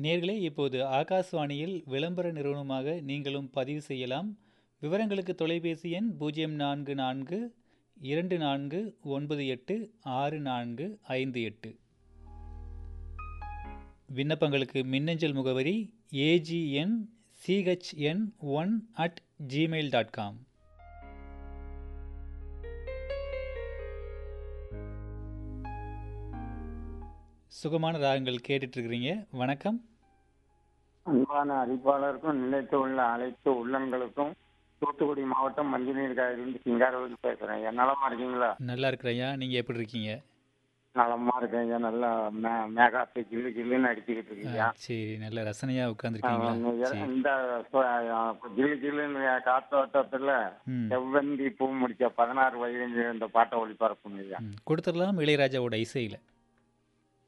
நேர்களே இப்போது ஆகாஷ்வாணியில் விளம்பர நிறுவனமாக நீங்களும் பதிவு செய்யலாம். விவரங்களுக்கு தொலைபேசி எண் 0442 98 6458. விண்ணப்பங்களுக்கு மின்னஞ்சல் முகவரி agn.chn1@gmail.com. சுகமான ராகங்கள் கேட்டுட்டு இருக்கிறீங்க. வணக்கம். அன்பான அறிவிப்பாளருக்கும் நிலைத்து உள்ள அனைத்து உள்ளங்களுக்கும் தூத்துக்குடி மாவட்டம் மஞ்சநீர் காயிலிருந்து சிங்காரவேல் பேசுறேன். நலமா இருக்கீங்களா? நல்லா இருக்கிறையா, நீங்க எப்படி இருக்கீங்க? நலமா இருக்கேன். நல்லா மேகாத்து ஜில்லு ஜில்லுன்னு அடிச்சுக்கிட்டு இருக்கீங்க. சரி, நல்ல ரசனையா உட்காந்துருக்கீங்களா? இந்த ஜில்லு ஜில்லுன்னு காத்தோட்டத்துல செவ்வந்தி பூ முடிச்ச 16 வயது இந்த பாட்டை ஒளிபரப்புங்க. கொடுத்துடலாம் இளையராஜாவோட இசையில.